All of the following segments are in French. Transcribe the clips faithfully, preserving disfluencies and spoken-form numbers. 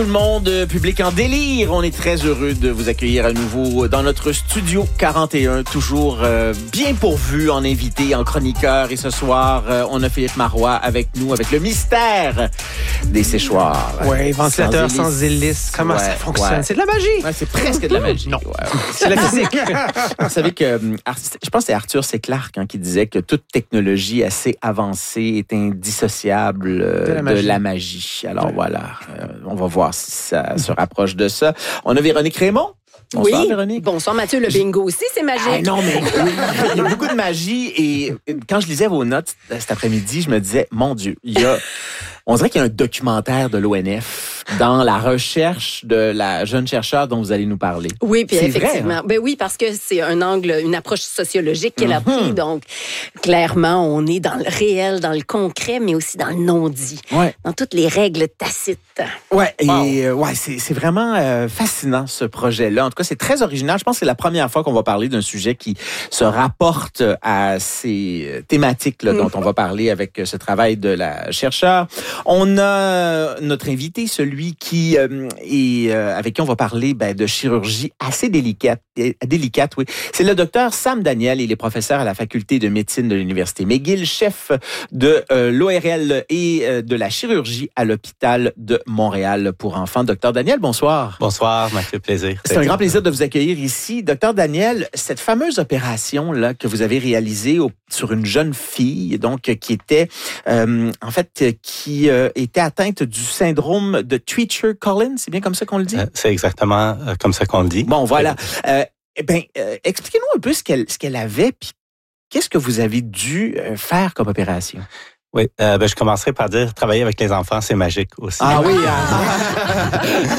Tout le monde, public en délire, on est très heureux de vous accueillir à nouveau dans notre studio quarante et un, toujours euh, bien pourvu en invité, en chroniqueur. Et ce soir, euh, on a Philippe Marois avec nous, avec le mystère des séchoirs. Oui, ventilateur sans hélice. Sans hélice. Comment ouais, ça fonctionne? Ouais. C'est de la magie. Ouais, c'est presque de la magie. Non, ouais, ouais. c'est la physique. Vous savez que, je pense que c'est Arthur C. Clarke hein, qui disait que toute technologie assez avancée est indissociable de la magie. De la magie. Alors ouais. voilà, euh, on va voir si ça se rapproche de ça. On a Véronique Raymond. Bonsoir, oui. Véronique. Bonsoir, Mathieu. Le bingo aussi, c'est magique. Ah, non, mais oui, il y a beaucoup de magie. Et quand je lisais vos notes cet après-midi, je me disais, mon Dieu, il y a... On dirait qu'il y a un documentaire de l'O N F dans la recherche de la jeune chercheure dont vous allez nous parler. Oui, puis c'est effectivement. Vrai, hein? Ben oui, parce que c'est un angle, une approche sociologique qu'elle a pris. Donc, clairement, on est dans le réel, dans le concret, mais aussi dans le non-dit. Ouais. Dans toutes les règles tacites. Ouais, et wow. euh, ouais, c'est, c'est vraiment euh, fascinant, ce projet-là. En tout cas, c'est très original. Je pense que c'est la première fois qu'on va parler d'un sujet qui se rapporte à ces thématiques-là, dont on va parler avec ce travail de la chercheure. On a notre invité, celui qui euh, est euh, avec qui on va parler ben, de chirurgie assez délicate, délicate, oui. C'est le docteur Sam Daniel. Il est professeur à la faculté de médecine de l'université McGill, chef de euh, l'O R L et euh, de la chirurgie à l'hôpital de Montréal pour enfants. Docteur Daniel, bonsoir. Bonsoir, Mathieu, plaisir. C'est un grand plaisir de vous accueillir ici. Docteur Daniel, cette fameuse opération là que vous avez réalisée au, sur une jeune fille, donc qui était euh, en fait qui euh, était atteinte du syndrome de Treacher-Collins, c'est bien comme ça qu'on le dit? Euh, c'est exactement euh, comme ça qu'on le dit. Bon, voilà. Euh, eh bien, euh, expliquez-nous un peu ce qu'elle, ce qu'elle avait, puis qu'est-ce que vous avez dû faire comme opération? Oui, euh, ben, je commencerai par dire travailler avec les enfants, c'est magique aussi. Ah oui, ah.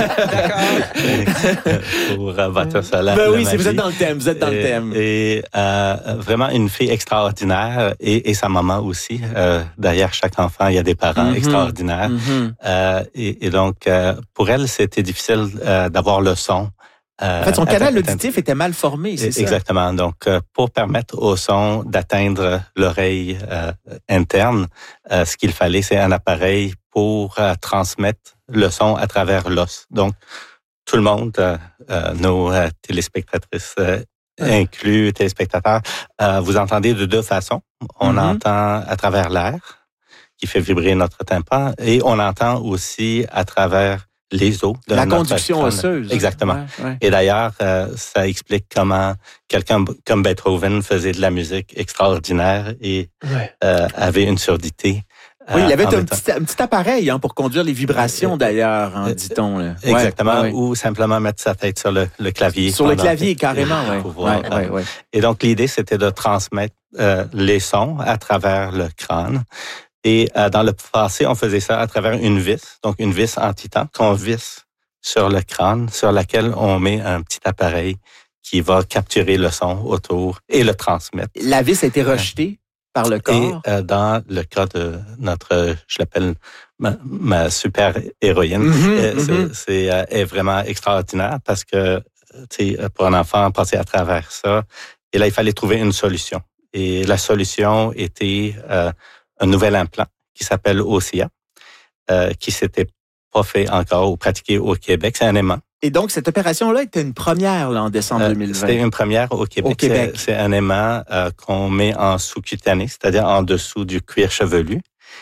D'accord. Pour euh, battre ça là. Ben oui, c'est, vous êtes dans le thème, vous êtes dans et, le thème. Et euh, vraiment une fille extraordinaire et, et sa maman aussi. Euh, derrière chaque enfant, il y a des parents mm-hmm. extraordinaires. Mm-hmm. Euh, et, et donc, euh, pour elle, c'était difficile euh, d'avoir le son. En fait, son canal auditif était mal formé, c'est ça? Exactement. Donc, pour permettre au son d'atteindre l'oreille euh, interne, euh, ce qu'il fallait, c'est un appareil pour euh, transmettre le son à travers l'os. Donc, tout le monde, euh, euh, nos euh, téléspectatrices euh, inclus, téléspectateurs, euh, vous entendez de deux façons. On mm-hmm. entend à travers l'air, qui fait vibrer notre tympan, et on entend aussi à travers les os de la notre conduction crâne. osseuse. Exactement. Ouais, ouais. Et d'ailleurs, euh, ça explique comment quelqu'un comme Beethoven faisait de la musique extraordinaire et ouais. euh, avait une surdité. Oui, il avait un petit, un petit appareil hein, pour conduire les vibrations, d'ailleurs, hein, dit-on. Là. Exactement, ouais, ouais. ou simplement mettre sa tête sur le, le clavier. Sur le clavier, carrément, oui. Ouais, ouais, ouais. Et donc, l'idée, c'était de transmettre euh, les sons à travers le crâne. Et euh, dans le passé, on faisait ça à travers une vis, donc une vis en titan qu'on visse sur le crâne, sur laquelle on met un petit appareil qui va capturer le son autour et le transmettre. La vis a été rejetée euh, par le corps? Et euh, dans le cas de notre, je l'appelle ma, ma super héroïne, mm-hmm, euh, mm-hmm. c'est, c'est euh, est vraiment extraordinaire parce que, tu sais, pour un enfant, passer à travers ça, et là, il fallait trouver une solution. Et la solution était euh, un nouvel implant qui s'appelle O C A, euh, qui s'était pas fait encore ou pratiqué au Québec. C'est un aimant. Et donc, cette opération-là était une première là, en décembre deux mille vingt. Euh, c'était une première au Québec. Au Québec. C'est, c'est un aimant euh, qu'on met en sous-cutané, c'est-à-dire en dessous du cuir chevelu.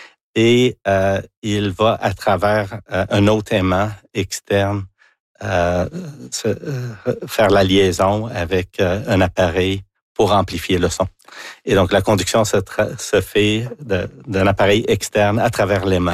Et euh, il va à travers euh, un autre aimant externe euh, se, euh, faire la liaison avec euh, un appareil pour amplifier le son. Et donc, la conduction se, tra- se fait de, d'un appareil externe à travers l'aimant.